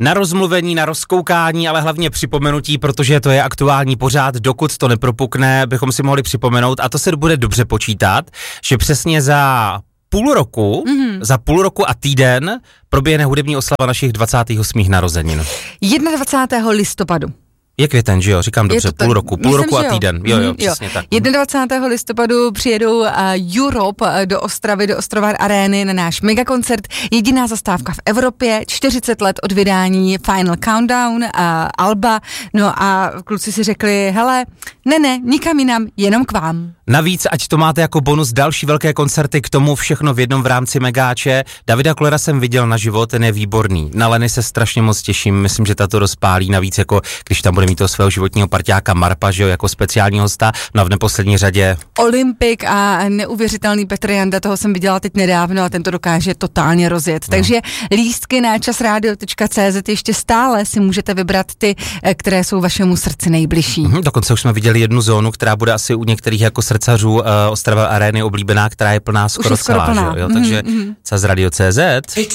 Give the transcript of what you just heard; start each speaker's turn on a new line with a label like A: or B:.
A: Na rozmluvení, na rozkoukání, ale hlavně připomenutí, protože to je aktuální pořád, dokud to nepropukne, bychom si mohli připomenout, a to se bude dobře počítat, že přesně za půl roku a týden proběhne hudební oslava našich 28. narozenin.
B: 21. listopadu.
A: Je květen, že jo? Říkám dobře, půl roku a týden. Jo, přesně tak.
B: 21. listopadu přijedou Europe do Ostravy, do Ostrovar Arény na náš megakoncert. Jediná zastávka v Evropě, 40 let od vydání Final Countdown alba. No a kluci si řekli, hele, ne, nikam jinam, jenom k vám.
A: Navíc, ať to máte jako bonus další velké koncerty, k tomu všechno v jednom v rámci Megáče. Davida Kollera jsem viděl naživo, ten je výborný. Na Leny se strašně moc těším, myslím, že tato rozpálí, navíc jako když tam bude mít toho svého životního parťáka Marpa, že jo, jako speciální hosta, no a v neposlední řadě
B: Olympik a neuvěřitelný Petr Janda, toho jsem viděla teď nedávno a ten to dokáže totálně rozjet. No. Takže lístky na časradio.cz ještě stále si můžete vybrat ty, které jsou vašemu srdci nejbližší.
A: Dokonce už jsme viděli jednu zónu, která bude asi u některých jako srdcařů Ostrava Arény oblíbená, která je plná skoro celá, jo? Takže časradio.cz